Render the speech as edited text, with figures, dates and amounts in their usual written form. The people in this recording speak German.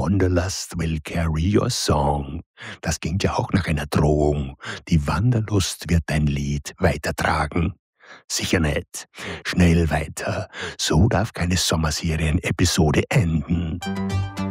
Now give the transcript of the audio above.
Wanderlust will carry your song. Das klingt ja auch nach einer Drohung. Die Wanderlust wird dein Lied weitertragen. Sicher nicht. Schnell weiter. So darf keine Sommerserien-Episode enden.